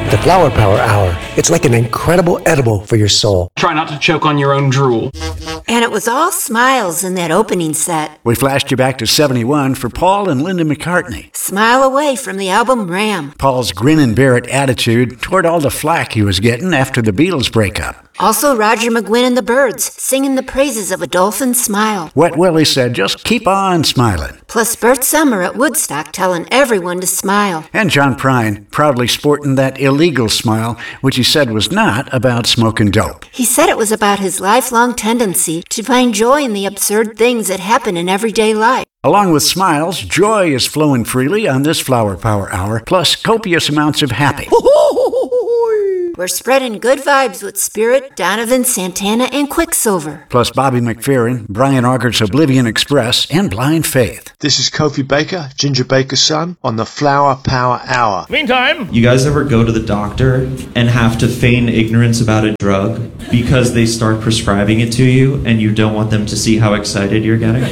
The Flower Power Hour. It's like an incredible edible for your soul. Try not to choke on your own drool. And it was all smiles in that opening set. We flashed you back to 71 for Paul and Linda McCartney. Smile Away from the album Ram. Paul's grin and bear it attitude toward all the flack he was getting after the Beatles breakup. Also Roger McGuinn and the Byrds singing the praises of a dolphin's smile. Wet Willie said, just keep on smiling. Plus Bert Summer at Woodstock telling everyone to smile. And John Prine proudly sporting that illegal smile, which he said was not about smoking dope. He said it was about his lifelong tendency to find joy in the absurd things that happen in everyday life. Along with smiles, joy is flowing freely on this Flower Power Hour, plus copious amounts of happy. We're spreading good vibes with Spirit, Donovan, Santana, and Quicksilver. Plus Bobby McFerrin, Brian Augert's Oblivion Express, and Blind Faith. This is Kofi Baker, Ginger Baker's son, on the Flower Power Hour. Meantime, you guys ever go to the doctor and have to feign ignorance about a drug because they start prescribing it to you and you don't want them to see how excited you're getting?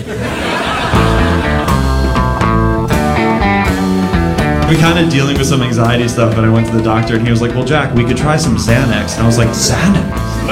I'm kind of dealing with some anxiety stuff, and I went to the doctor, and he was like, well, Jack, we could try some Xanax. And I was like, Xanax?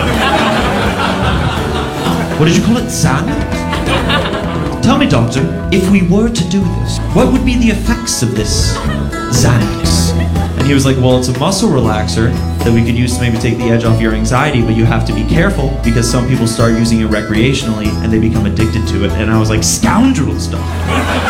What did you call it, Xanax? Tell me, doctor, if we were to do this, what would be the effects of this Xanax? And he was like, well, it's a muscle relaxer that we could use to maybe take the edge off your anxiety, but you have to be careful because some people start using it recreationally and they become addicted to it. And I was like, scoundrels, doctor.